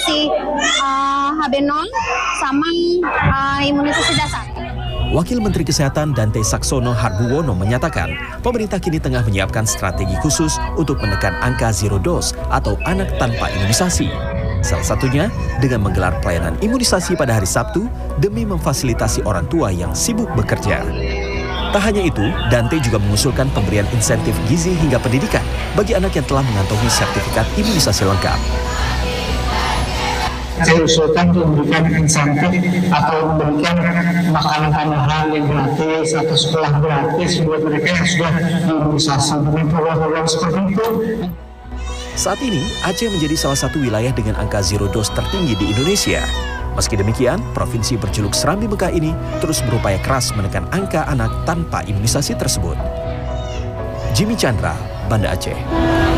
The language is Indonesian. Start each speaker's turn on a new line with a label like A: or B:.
A: imunisasi HB0 sama imunisasi dasar.
B: Wakil Menteri Kesehatan Dante Saxono Harbuwono menyatakan, pemerintah kini tengah menyiapkan strategi khusus untuk menekan angka zero dose atau anak tanpa imunisasi. Salah satunya dengan menggelar pelayanan imunisasi pada hari Sabtu demi memfasilitasi orang tua yang sibuk bekerja. Tak hanya itu, Dante juga mengusulkan pemberian insentif gizi hingga pendidikan bagi anak yang telah mengantongi sertifikat imunisasi lengkap.
C: Saya usulkan untuk memberikan insentif atau memberikan makanan tambahan yang gratis atau sekolah gratis buat mereka yang sudah imunisasi. Dengan program-program seperti itu.
B: Saat ini, Aceh menjadi salah satu wilayah dengan angka zero dose tertinggi di Indonesia. Meski demikian, provinsi berjuluk Serambi Mekah ini terus berupaya keras menekan angka anak tanpa imunisasi tersebut. Jimmy Chandra, Banda Aceh.